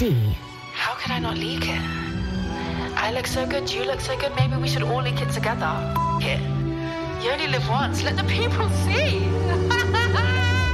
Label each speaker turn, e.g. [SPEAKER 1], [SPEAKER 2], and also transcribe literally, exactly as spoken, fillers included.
[SPEAKER 1] D.
[SPEAKER 2] How could I not leak it? I look so good, you look so good, maybe we should all leak it together. F- it. You only live once, let the people see.